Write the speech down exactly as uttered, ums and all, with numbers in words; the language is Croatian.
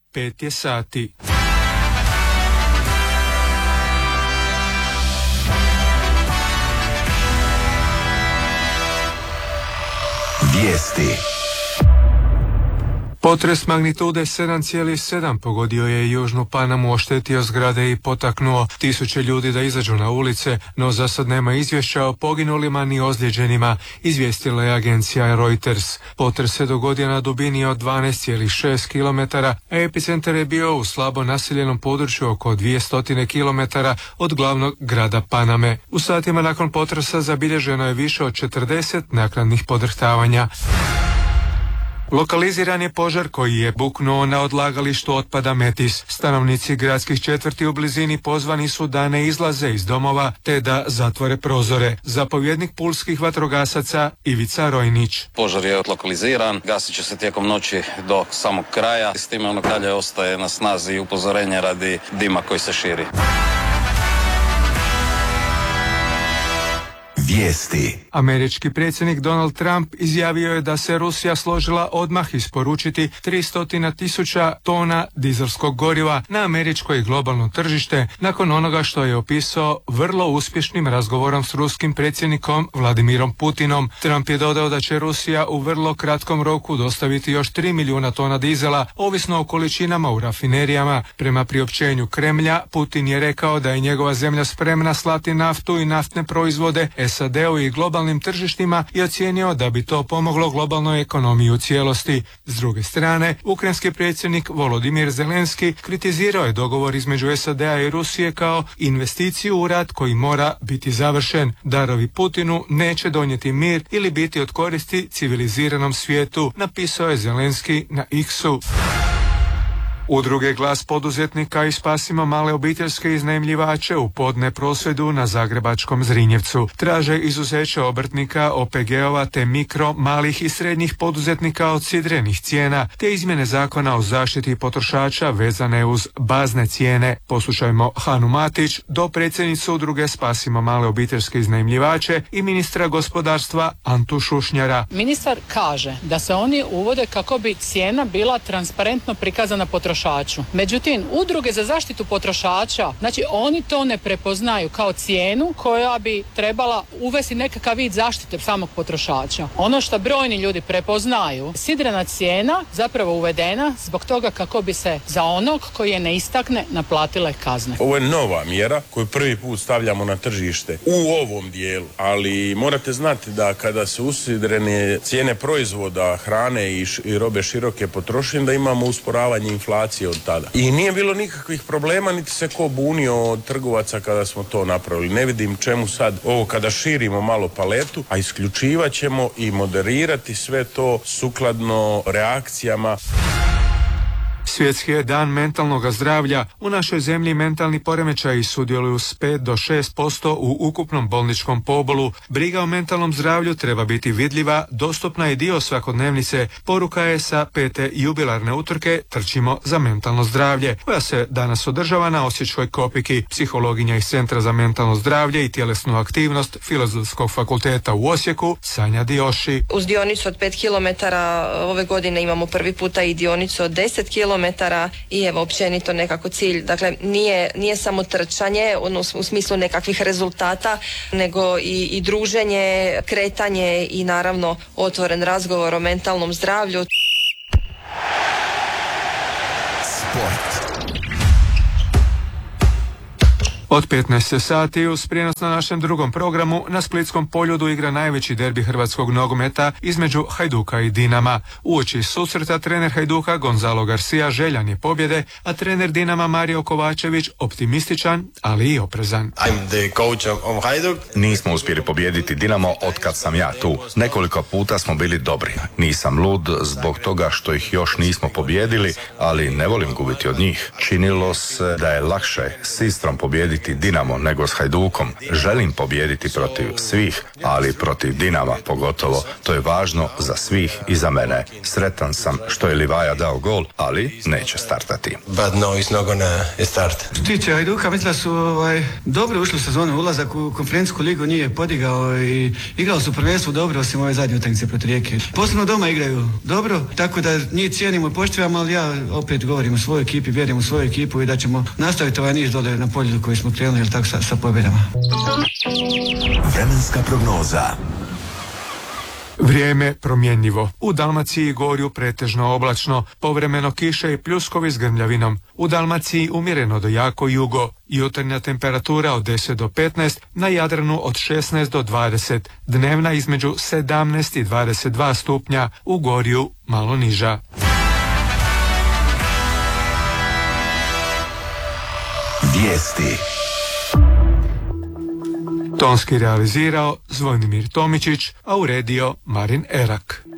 pet je sati. Vijesti. Potres magnitude sedam zarez sedam pogodio je južnu Panamu, oštetio zgrade i potaknuo tisuće ljudi da izađu na ulice, no za sad nema izvješća o poginulima ni ozlijeđenima, izvijestila je agencija Reuters. Potres se dogodio na dubini od dvanaest zarez šest kilometara, a epicentar je bio u slabo naseljenom području oko dvjesto kilometara od glavnog grada Paname. U satima nakon potresa zabilježeno je više od četrdeset naknadnih podrhtavanja. Lokaliziran je požar koji je buknuo na odlagalištu otpada Metis. Stanovnici gradskih četvrti u blizini pozvani su da ne izlaze iz domova te da zatvore prozore. Zapovjednik pulskih vatrogasaca Ivica Rojnić. Požar je lokaliziran, gasit će se tijekom noći do samog kraja. S time ono dalje ostaje na snazi i upozorenje radi dima koji se širi. Vijesti. Američki predsjednik Donald Trump izjavio je da se Rusija složila odmah isporučiti tristo tisuća tona dizelskog goriva na američko i globalno tržište nakon onoga što je opisao vrlo uspješnim razgovorom s ruskim predsjednikom Vladimirom Putinom. Trump je dodao da će Rusija u vrlo kratkom roku dostaviti još tri milijuna tona dizela, ovisno o količinama u rafinerijama. Prema priopćenju Kremlja, Putin je rekao da je njegova zemlja spremna slati naftu i naftne proizvode S A D-u i globalnim tržištima i ocijenio da bi to pomoglo globalnoj ekonomiji u cijelosti. S druge strane, ukrajinski predsjednik Volodimir Zelenski kritizirao je dogovor između S A D-a i Rusije kao investiciju u rat koji mora biti završen. Darovi Putinu neće donijeti mir ili biti od koristi civiliziranom svijetu, napisao je Zelenski na X-u. Udruge Glas poduzetnika i Spasimo male obiteljske iznajmljivače u podne prosvjedu na zagrebačkom Zrinjevcu. Traže izuzeće obrtnika, O P G-ova te mikro, malih i srednjih poduzetnika od sidrenih cijena, te izmjene zakona o zaštiti potrošača vezane uz bazne cijene. Poslušajmo Hanu Matić, dopredsjednicu Udruge Spasimo male obiteljske iznajmljivače i ministra gospodarstva Antu Šušnjara. Ministar kaže da se oni uvode kako bi cijena bila transparentno prikazana potrošaču. Međutim, udruge za zaštitu potrošača, znači oni to ne prepoznaju kao cijenu koja bi trebala uvesti nekakav vid zaštite samog potrošača. Ono što brojni ljudi prepoznaju, sidrena cijena zapravo uvedena zbog toga kako bi se za onog koji je ne istakne naplatile kazne. Ovo je nova mjera koju prvi put stavljamo na tržište u ovom dijelu, ali morate znati da kada se usidrene cijene proizvoda, hrane i, š- i robe široke potrošnje, da imamo usporavanje inflacije od tada. I nije bilo nikakvih problema, niti se ko bunio od trgovaca kada smo to napravili. Ne vidim čemu sad ovo kada širimo malo paletu, a isključivat ćemo i moderirati sve to sukladno reakcijama. Svjetski je dan mentalnog zdravlja. U našoj zemlji mentalni poremećaji sudjeluju s pet do šest posto u ukupnom bolničkom pobolu. Briga o mentalnom zdravlju treba biti vidljiva, dostupna i dio svakodnevnice. Poruka je sa pete jubilarne utrke Trčimo za mentalno zdravlje, koja se danas održava na Osječkoj Kopiki. Psihologinja iz Centra za mentalno zdravlje i tjelesnu aktivnost Filozofskog fakulteta u Osijeku, Sanja Dioši. Uz dionicu od pet kilometara ove godine imamo prvi puta i dionicu od deset kilometara i evo općenito nekako cilj. Dakle, nije, nije samo trčanje ono, u smislu nekakvih rezultata, nego i, i druženje, kretanje i naravno otvoren razgovor o mentalnom zdravlju. Sport. Od petnaest sati uz prijenos na našem drugom programu na Splitskom poljudu igra najveći derbi hrvatskog nogometa između Hajduka i Dinama. Uoči susreta trener Hajduka Gonzalo Garcia željan je pobjede, a trener Dinama Mario Kovačević optimističan, ali i oprezan. I'm the coach of Hajduk. Nismo uspjeli pobijediti Dinamo otkad sam ja tu. Nekoliko puta smo bili dobri. Nisam lud zbog toga što ih još nismo pobijedili, ali ne volim gubiti od njih. Činilo se da je lakše s Istrom pobijediti pobijediti Dinamo nego s Hajdukom. Želim pobijediti protiv svih, ali protiv Dinama pogotovo. To je važno za svih i za mene. Sretan sam što je Livaja dao gol, ali neće startati. But no, he's not gonna start. Što tiče Hajduka, mislim da su ovaj, dobro ušli u sezonu, ulazak u konferencijsku ligu nije podigao i igrali su prvenstvo dobro, osim ove zadnje utakmice protiv Rijeke. Posebno doma igraju dobro, tako da njih cijenimo i poštivamo, ali ja opet govorim o svojoj ekipi, vjerujem u svoju ekipu i da ćemo nastaviti ovaj niz dole na polju koji smo krenuli, jel tako, sa, sa pobjedama. Vremenska prognoza. Vrijeme promjenjivo. U Dalmaciji i Gorju pretežno oblačno, povremeno kiše i pljuskovi s grmljavinom. U Dalmaciji umjereno do jako jugo. Jutarnja temperatura od deset do petnaest, na Jadranu od šesnaest do dvadeset. Dnevna između sedamnaest i dvadeset dva stupnja, u Gorju malo niža. Vijesti. Tonski realizirao Zvonimir Tomičić, a uredio Marin Erak.